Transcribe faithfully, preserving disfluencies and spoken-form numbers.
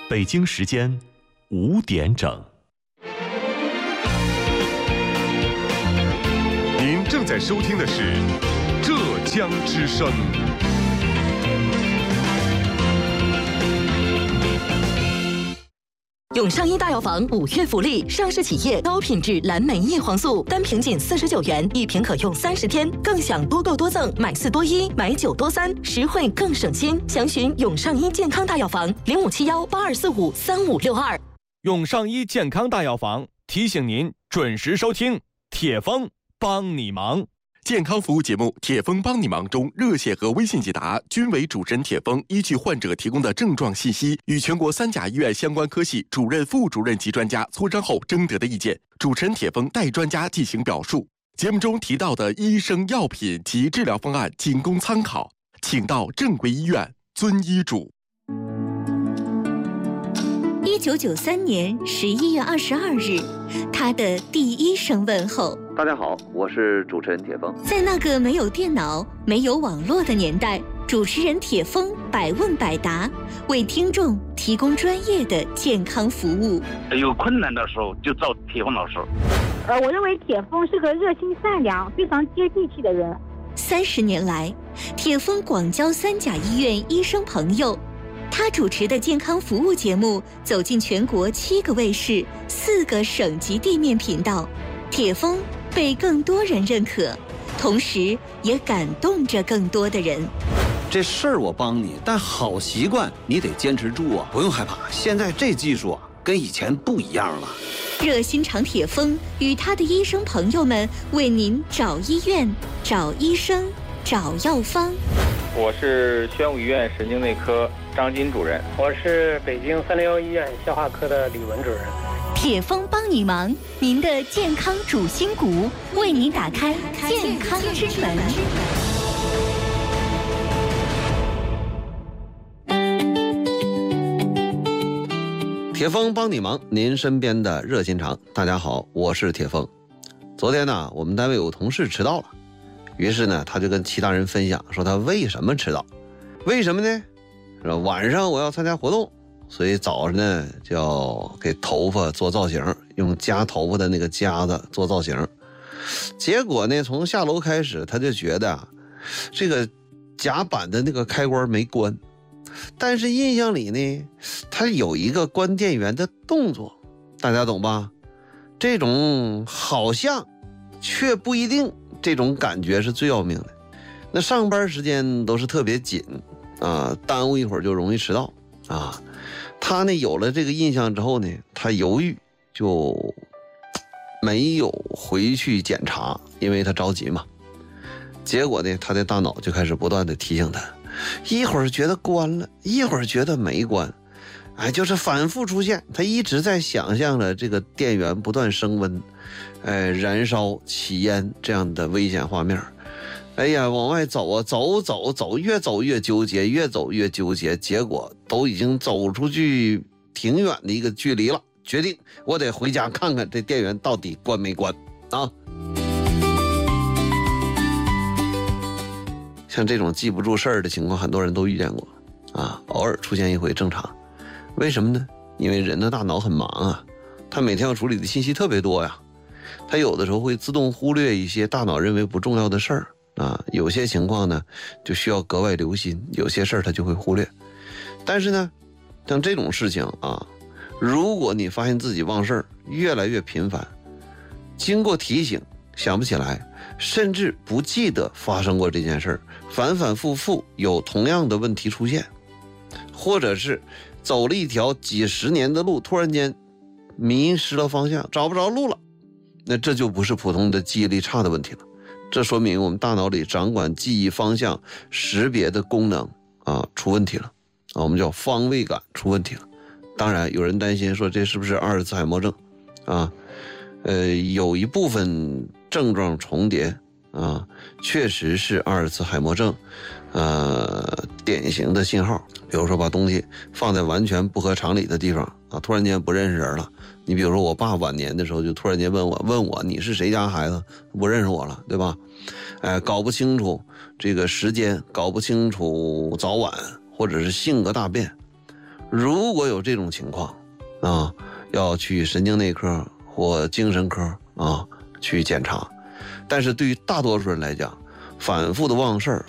北京时间五点整。 您正在收听的是浙江之声。 永上医大药房五月福利，上市企业高品质蓝莓叶黄素，单瓶仅四十九元，一瓶可用三十天，更享多购多赠，买四多一，买九多三，实惠更省心。详询永上医健康大药房零五七幺八二四五三五六二。 永上医健康大药房提醒您准时收听铁峰帮你忙。 健康服务节目《铁峰帮你忙》中，热线和微信解答均为主持人铁峰依据患者提供的症状信息，与全国三甲医院相关科系主任、副主任级专家磋商后征得的意见，主持人铁峰代专家进行表述。节目中提到的医生、药品及治疗方案仅供参考，请到正规医院遵医嘱。 一九九三年十一月二十二日，他的第一声问候。 大家好，我是主持人铁峰。 在那个没有电脑、没有网络的年代，主持人铁峰百问百答，为听众提供专业的健康服务。 有困难的时候就找铁峰老师。 呃，我认为铁峰是个热心善良、非常接地气的人。 三十年来，铁峰广交三甲医院医生朋友。他主持的健康服务节目走进全国七个卫视、四个省级地面频道，铁峰被更多人认可，同时也感动着更多的人。 这事儿我帮你，但好习惯你得坚持住啊！不用害怕，现在这技术啊，跟以前不一样了。 热心肠铁峰与他的医生朋友们为您找医院、找医生、找药方。 我是宣武医院神经内科张金主任， 我是北京三零幺医院消化科的李文主任。 铁峰帮你忙，您的健康主心骨，为您打开健康之门。 铁峰帮你忙，您身边的热心肠。大家好，我是铁峰。昨天呢，我们单位有同事迟到了，于是呢，他就跟其他人分享说他为什么迟到。为什么呢？说晚上我要参加活动，所以早上呢就要给头发做造型，用夹头发的那个夹子做造型。结果呢，从下楼开始，他就觉得这个夹板的那个开关没关，但是印象里呢，他有一个关电源的动作，大家懂吧？这种好像却不一定，这种感觉是最要命的。那上班时间都是特别紧啊，耽误一会儿就容易迟到啊。他呢有了这个印象之后呢，他犹豫就没有回去检查，因为他着急嘛。结果呢，他的大脑就开始不断的提醒他，一会儿觉得关了，一会儿觉得没关，哎，就是反复出现。他一直在想象着这个电源不断升温，哎，燃烧起烟这样的危险画面。哎呀，往外走啊，走走走，越走越纠结，越走越纠结，结果都已经走出去挺远的一个距离了，决定我得回家看看这电源到底关没关啊。像这种记不住事儿的情况，很多人都遇见过啊，偶尔出现一回正常。为什么呢？因为人的大脑很忙啊，他每天要处理的信息特别多呀，他有的时候会自动忽略一些大脑认为不重要的事儿啊，有些情况呢就需要格外留心，有些事儿他就会忽略。但是呢，像这种事情啊，如果你发现自己忘事儿越来越频繁，经过提醒想不起来，甚至不记得发生过这件事儿，反反复复有同样的问题出现，或者是走了一条几十年的路，突然间迷失了方向，找不着路了，那这就不是普通的记忆力差的问题了，这说明我们大脑里掌管记忆方向识别的功能啊出问题了啊，我们叫方位感出问题了。当然有人担心说这是不是阿尔茨海默症啊？呃，有一部分症状重叠啊，确实是阿尔茨海默症呃典型的信号。比如说把东西放在完全不合常理的地方啊，突然间不认识人了。你比如说我爸晚年的时候就突然间问我问我你是谁家孩子，不认识我了，对吧？哎，搞不清楚这个时间，搞不清楚早晚，或者是性格大变。 如果有这种情况啊，要去神经内科或精神科啊去检查。但是对于大多数人来讲，反复的忘事儿、